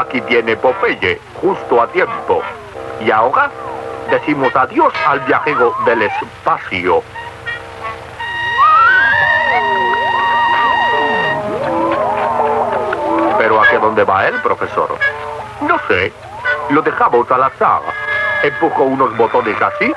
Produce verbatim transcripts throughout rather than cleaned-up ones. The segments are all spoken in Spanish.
Aquí viene Popeye, justo a tiempo. Y ahora decimos adiós al viajero del espacio. ¿Pero a qué dónde va él, profesor? No sé. Lo dejamos al azar. Empujo unos botones así.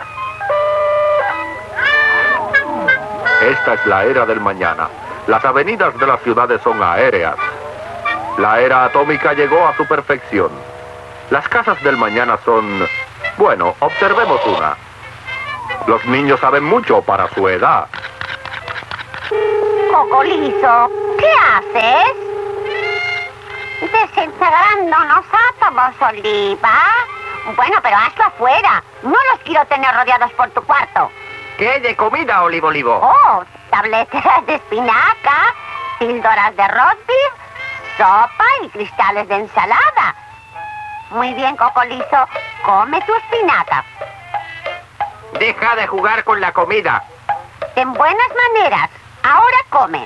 Esta es la era del mañana. Las avenidas de las ciudades son aéreas. La era atómica llegó a su perfección. Las casas del mañana son... Bueno, observemos una. Los niños saben mucho para su edad. Cocolizo, ¿qué haces? Desintegrando unos átomos, Oliva. Bueno, pero hazlo afuera. No los quiero tener rodeados por tu cuarto. ¿Qué de comida, Olivo Olivo? Oh, tabletas de espinaca, píldoras de rosbif, sopa y cristales de ensalada. Muy bien, Cocolizo. Come tu espinaca. Deja de jugar con la comida. En buenas maneras. Ahora come.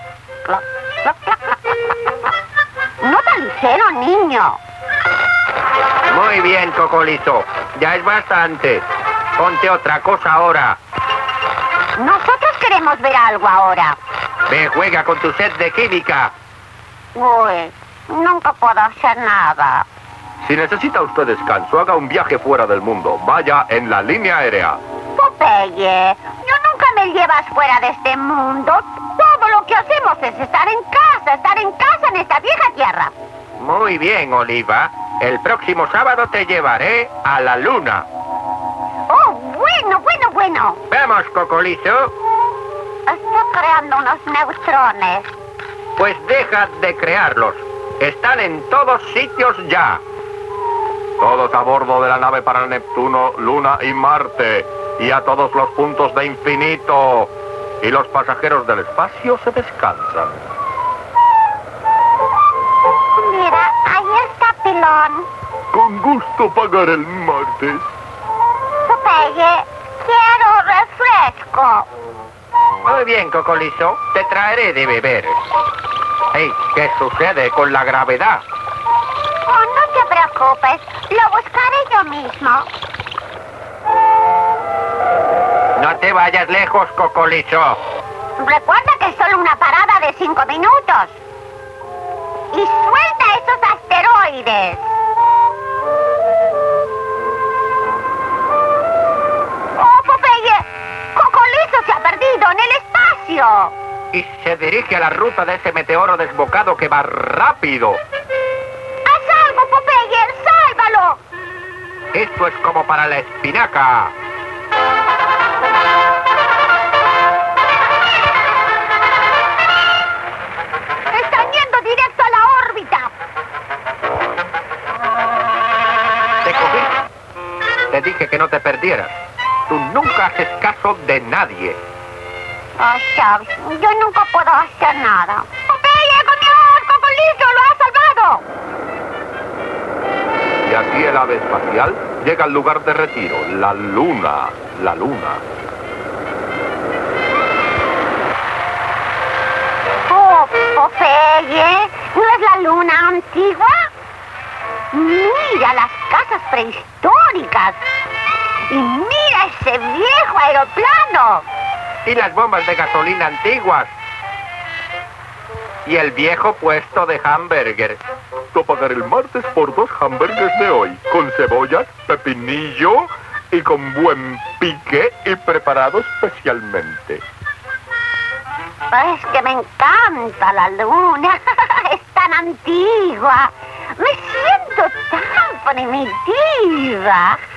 No tan ligero, niño. Muy bien, Cocolizo. Ya es bastante. Ponte otra cosa ahora. Nosotros queremos ver algo ahora. Ve, juega con tu set de química. Uy, nunca puedo hacer nada. Si necesita usted descanso, haga un viaje fuera del mundo. Vaya en la línea aérea. Popeye, yo nunca me llevas fuera de este mundo. Todo lo que hacemos es estar en casa, estar en casa en esta vieja tierra. Muy bien, Oliva. El próximo sábado te llevaré a la luna. Oh, bueno, bueno, bueno. Vamos, Cocolizo. Estoy creando unos neutrones. Pues deja de crearlos. Están en todos sitios ya. Todos a bordo de la nave para Neptuno, Luna y Marte. Y a todos los puntos de infinito. Y los pasajeros del espacio se descansan. Mira, ahí está Pilón. Con gusto pagar el martes. Popeye, quiero refresco. Muy bien, Cocolizo. Te traeré de beber. Hey, ¿qué sucede con la gravedad? Oh, no te preocupes. Lo buscaré yo mismo. No te vayas lejos, Cocolizo. Recuerda que es solo una parada de cinco minutos. Y suelta esos asteroides. ¡Oh, Popeye! ¡Cocolizo se ha perdido en el espacio! Y se dirige a la ruta de ese meteoro desbocado que va rápido. ¡Haz algo, Popeye! ¡Sálvalo! Esto es como para la espinaca. ¡Están yendo directo a la órbita! Te cogí. Te dije que no te perdieras. Tú nunca haces caso de nadie. Oh, Charles, yo nunca puedo hacer nada. ¡Popeye, coño! ¡Cocolizo, lo ha salvado! Y así el ave espacial llega al lugar de retiro, la luna, la luna. Oh, Popeye, ¿no es la luna antigua? Mira las casas prehistóricas. Y mira ese viejo aeroplano. Y las bombas de gasolina antiguas. Y el viejo puesto de hamburger. Tú pagar el martes por dos hamburgues de hoy, con cebollas, pepinillo y con buen pique y preparado especialmente. Es que me encanta la luna. Es tan antigua. Me siento tan primitiva.